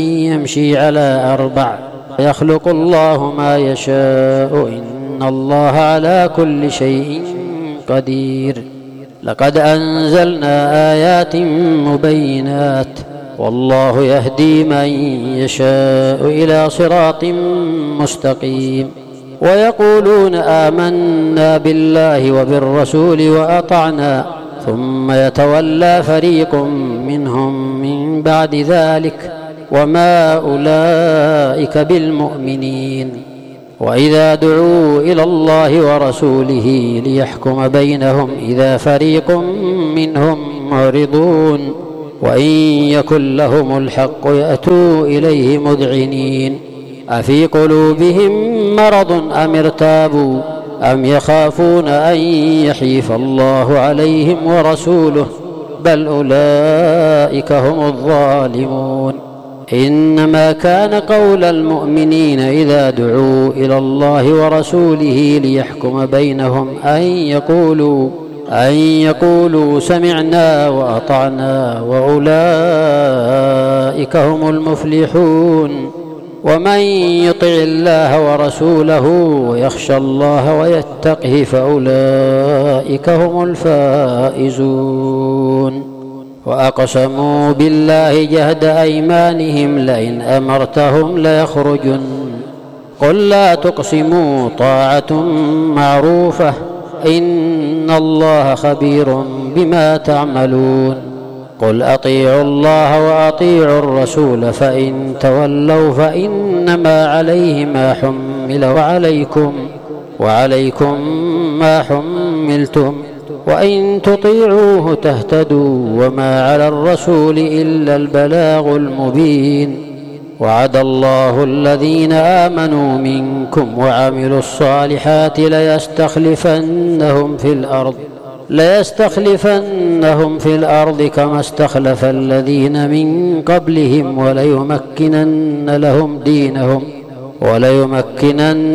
يمشي على 4 يخلق الله ما يشاء إن الله على كل شيء قدير. لقد أنزلنا آيات مبينات والله يهدي من يشاء إلى صراط مستقيم. ويقولون آمنا بالله وبالرسول وأطعنا ثم يتولى فريق منهم من بعد ذلك وما أولئك بالمؤمنين. وإذا دعوا إلى الله ورسوله ليحكم بينهم إذا فريق منهم معرضون وإن يكن لهم الحق يأتوا إليه مذعنين أفي قلوبهم مرض أم ارتابوا أم يخافون أن يحيف الله عليهم ورسوله بل أولئك هم الظالمون. إنما كان قول المؤمنين إذا دعوا إلى الله ورسوله ليحكم بينهم أن يقولوا سمعنا وأطعنا وأولئك هم المفلحون. ومن يطع الله ورسوله ويخشى الله ويتقه فأولئك هم الفائزون. وأقسموا بالله جهد أيمانهم لئن أمرتهم ليخرجن قل لا تقسموا طاعة معروفة إن الله خبير بما تعملون. قل أطيعوا الله وأطيعوا الرسول فإن تولوا فإنما عليه ما حمل وعليكم ما حملتم وإن تطيعوه تهتدوا وما على الرسول إلا البلاغ المبين. وعد الله الذين آمنوا منكم وعملوا الصالحات ليستخلفنهم في الأرض كما استخلف الذين من قبلهم وليمكنن